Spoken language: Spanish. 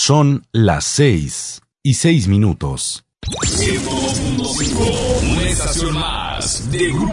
Son las 6:06. Una estación más de Grupo